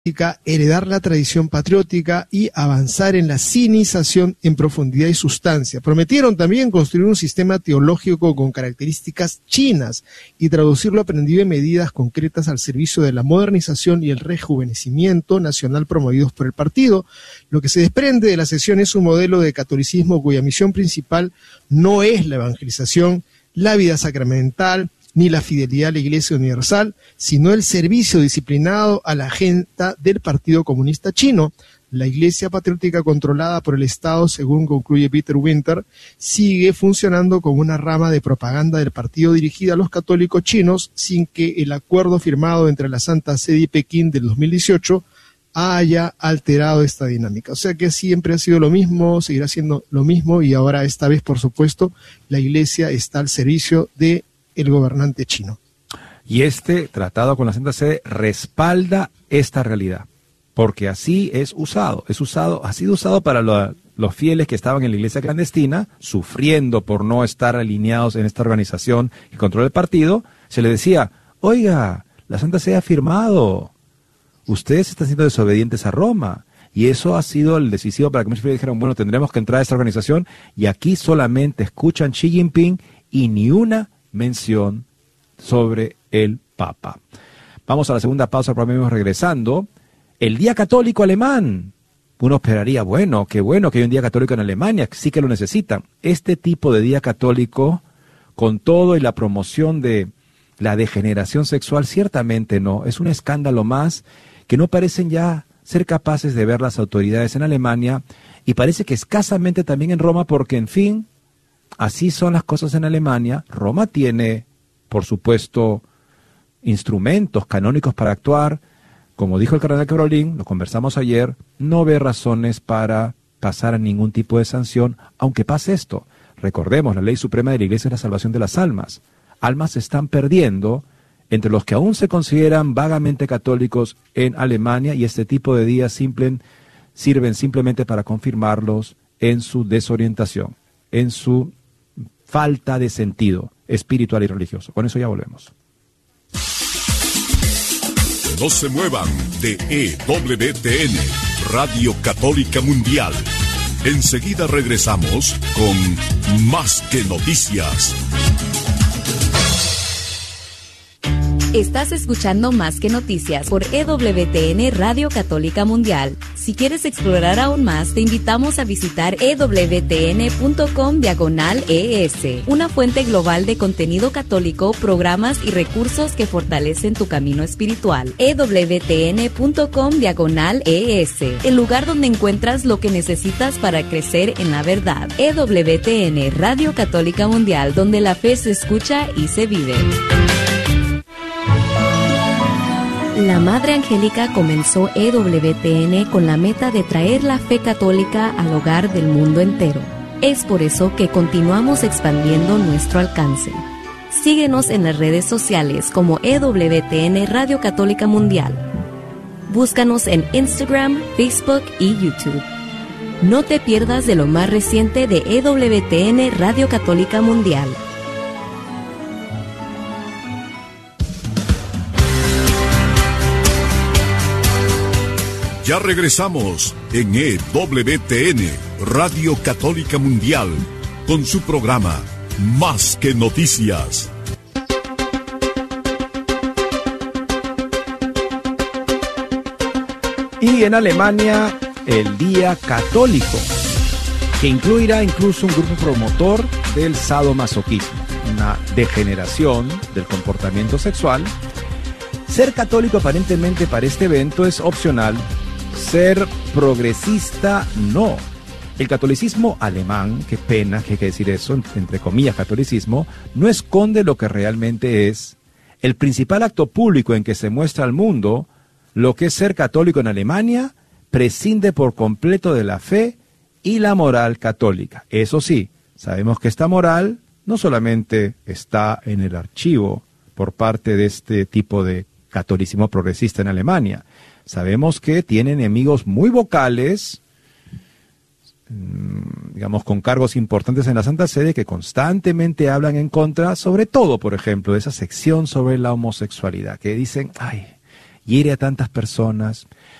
heredar la tradición patriótica y avanzar en la sinización en profundidad y sustancia. Prometieron también construir un sistema teológico con características chinas y traducir lo aprendido en medidas concretas al servicio de la modernización y el rejuvenecimiento nacional promovidos por el partido. Lo que se desprende de la sesión es un modelo de catolicismo cuya misión principal no es la evangelización, la vida sacramental, ni la fidelidad a la Iglesia Universal, sino el servicio disciplinado a la agenda del Partido Comunista Chino. La Iglesia Patriótica controlada por el Estado, según concluye Peter Winter, sigue funcionando como una rama de propaganda del partido dirigida a los católicos chinos, sin que el acuerdo firmado entre la Santa Sede y Pekín del 2018 haya alterado esta dinámica. O sea que siempre ha sido lo mismo, seguirá siendo lo mismo, y ahora esta vez, por supuesto, la Iglesia está al servicio de el gobernante chino. Y este tratado con la Santa Sede respalda esta realidad, porque así ha sido usado para los fieles que estaban en la iglesia clandestina, sufriendo por no estar alineados en esta organización que controla el partido. Se les decía, oiga, la Santa Sede ha firmado, ustedes están siendo desobedientes a Roma. Y eso ha sido el decisivo para que muchos fieles dijeran, bueno, tendremos que entrar a esta organización, y aquí solamente escuchan Xi Jinping y ni una mención sobre el Papa. Vamos a la segunda pausa, pero vamos regresando. El Día Católico Alemán. Uno esperaría, bueno que hay un Día Católico en Alemania, sí que lo necesitan. Este tipo de Día Católico, con todo y la promoción de la degeneración sexual, ciertamente no. Es un escándalo más que no parecen ya ser capaces de ver las autoridades en Alemania, y parece que escasamente también en Roma, porque, en fin, así son las cosas en Alemania. Roma tiene, por supuesto, instrumentos canónicos para actuar. Como dijo el cardenal Cabrolín, lo conversamos ayer, no ve razones para pasar a ningún tipo de sanción, aunque pase esto. Recordemos, la ley suprema de la Iglesia es la salvación de las almas. Almas se están perdiendo entre los que aún se consideran vagamente católicos en Alemania, y este tipo de días sirven simplemente para confirmarlos en su desorientación, en su falta de sentido espiritual y religioso. Con eso ya volvemos. No se muevan de EWTN, Radio Católica Mundial. Enseguida regresamos con Más que Noticias. Estás escuchando Más que Noticias por EWTN Radio Católica Mundial. Si quieres explorar aún más, te invitamos a visitar ewtn.com/ES, una fuente global de contenido católico, programas y recursos que fortalecen tu camino espiritual. ewtn.com/ES, el lugar donde encuentras lo que necesitas para crecer en la verdad. EWTN Radio Católica Mundial, donde la fe se escucha y se vive. La Madre Angélica comenzó EWTN con la meta de traer la fe católica al hogar del mundo entero. Es por eso que continuamos expandiendo nuestro alcance. Síguenos en las redes sociales como EWTN Radio Católica Mundial. Búscanos en Instagram, Facebook y YouTube. No te pierdas de lo más reciente de EWTN Radio Católica Mundial. Ya regresamos en EWTN, Radio Católica Mundial, con su programa Más que Noticias. Y en Alemania, el Día Católico, que incluirá incluso un grupo promotor del sadomasoquismo, una degeneración del comportamiento sexual. Ser católico aparentemente para este evento es opcional. Ser progresista, no. El catolicismo alemán, qué pena que hay que decir eso, entre comillas catolicismo, no esconde lo que realmente es. El principal acto público en que se muestra al mundo lo que es ser católico en Alemania prescinde por completo de la fe y la moral católica. Eso sí, sabemos que esta moral no solamente está en el archivo por parte de este tipo de catolicismo progresista en Alemania. Sabemos que tiene enemigos muy vocales, digamos, con cargos importantes en la Santa Sede, que constantemente hablan en contra, sobre todo, por ejemplo, de esa sección sobre la homosexualidad, que dicen, ay, hiere a tantas personas,